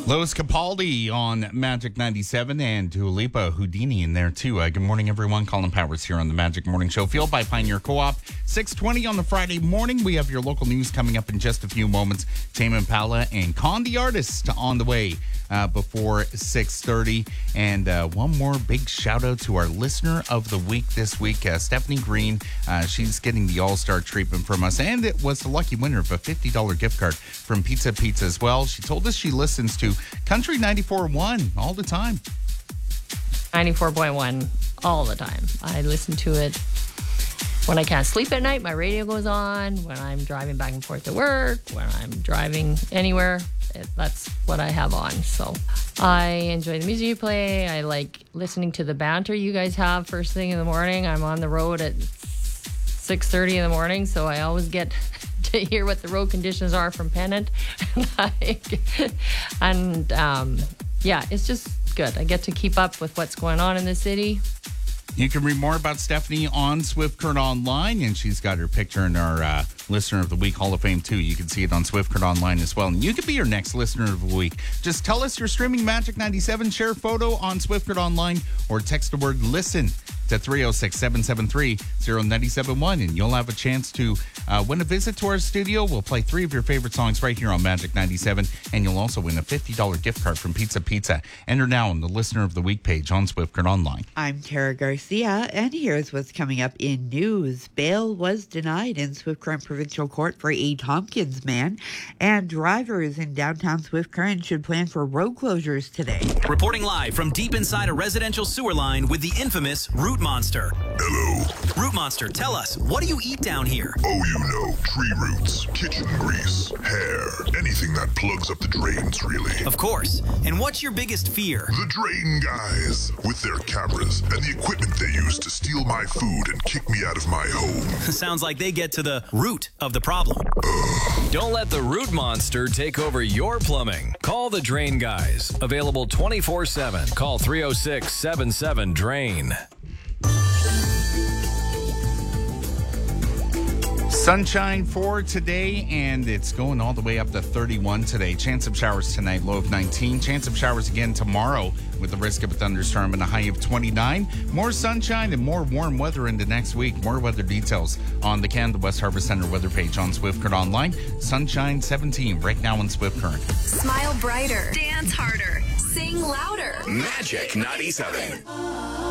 Lois Capaldi on Magic 97 and Dua Lipa Houdini in there too. Good morning, everyone. Colin Powers here on the Magic Morning Show, fueled by Pioneer Co-op. 6:20 on the Friday morning. We have your local news coming up in just a few moments. Tame Impala and Con the Artist on the way before 6:30. And one more big shout out to our listener of the week this week, Stephanie Green. She's getting the all-star treatment from us, and it was the lucky winner of a $50 gift card from Pizza Pizza as well. She told us she listens to Country 94.1 all the time. 94.1 all the time. I listen to it when I can't sleep at night. My radio goes on. When I'm driving back and forth to work, when I'm driving anywhere, that's what I have on. So I enjoy the music you play. I like listening to the banter you guys have first thing in the morning. I'm on the road at 6:30 in the morning, so I always get to hear what the road conditions are from Pennant. Yeah, it's just good. I get to keep up with what's going on in the city. You can read more about Stephanie on Swift Current Online, and she's got her picture in our Listener of the Week Hall of Fame, too. You can see it on Swift Current Online as well. And you could be your next Listener of the Week. Just tell us you're streaming Magic 97, share a photo on Swift Current Online, or text the word LISTEN to 306-773-0971, and you'll have a chance to win a visit to our studio. We'll play 3 of your favorite songs right here on Magic 97, and you'll also win a $50 gift card from Pizza Pizza. Enter now on the Listener of the Week page on Swift Current Online. I'm Tara Garcia, and here's what's coming up in news. Bail was denied in Swift Current Provincial Court for a Tompkins man, and drivers in downtown Swift Current should plan for road closures today. Reporting live from deep inside a residential sewer line with the infamous Root Monster. Hello. Root Monster, tell us, what do you eat down here? Oh, you know, tree roots, kitchen grease, hair, anything that plugs up the drains, really. Of course. And what's your biggest fear? The drain guys, with their cameras and the equipment they use to steal my food and kick me out of my home. Sounds like they get to the root of the problem. Don't let the Root Monster take over your plumbing. Call the Drain Guys. Available 24/7. Call 306-77-DRAIN. Sunshine for today, and it's going all the way up to 31 today. Chance of showers tonight, low of 19. Chance of showers again tomorrow with the risk of a thunderstorm and a high of 29. More sunshine and more warm weather into next week. More weather details on the Canada West Harvest Center weather page on Swift Current Online. Sunshine 17 right now in Swift Current. Smile brighter. Dance harder. Sing louder. Magic 97.